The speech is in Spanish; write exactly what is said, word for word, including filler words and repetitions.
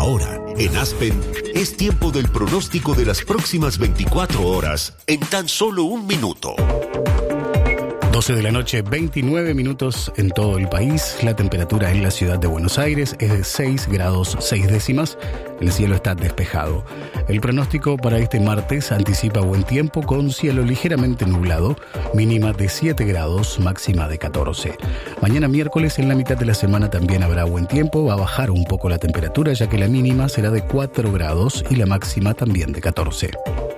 Ahora, en Aspen, es tiempo del pronóstico de las próximas veinticuatro horas en tan solo un minuto. doce de la noche, veintinueve minutos en todo el país. La temperatura en la ciudad de Buenos Aires es de seis grados seis décimas. El cielo está despejado. El pronóstico para este martes anticipa buen tiempo con cielo ligeramente nublado, mínima de siete grados, máxima de catorce. Mañana miércoles en la mitad de la semana también habrá buen tiempo. Va a bajar un poco la temperatura ya que la mínima será de cuatro grados y la máxima también de catorce.